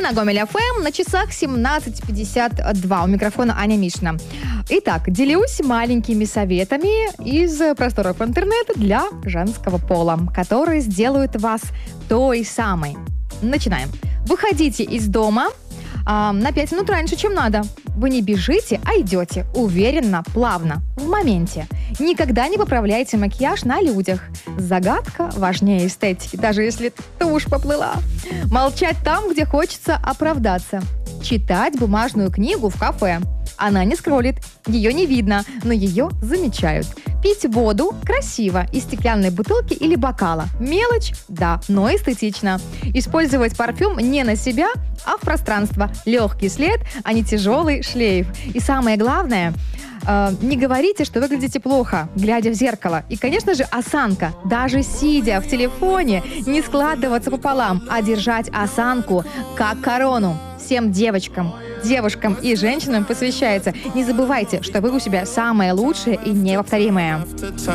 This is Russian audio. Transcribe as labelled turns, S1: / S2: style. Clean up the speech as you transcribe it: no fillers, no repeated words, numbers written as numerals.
S1: на Гомель ФМ, на часах 17:52. У микрофона Аня Мишина. Итак, делюсь маленькими советами из просторов интернета для женского пола, которые сделают вас той самой. Начинаем. Выходите из дома на 5 минут раньше, чем надо. Вы не бежите, а идете уверенно, плавно, в моменте. Никогда не поправляйте макияж на людях. Загадка важнее эстетики, даже если тушь поплыла. Молчать там, где хочется оправдаться. Читать бумажную книгу в кафе. Она не скроллит, ее не видно, но ее замечают. Пить воду красиво из стеклянной бутылки или бокала. Мелочь, да, но эстетично. Использовать парфюм не на себя, а в пространство. Легкий след, а не тяжелый шлейф. И самое главное, не говорите, что выглядите плохо, глядя в зеркало. И, конечно же, осанка. Даже сидя в телефоне, не складываться пополам, а держать осанку как корону. Всем девушкам и женщинам посвящается. Не забывайте, что вы у себя самое лучшее и неповторимое.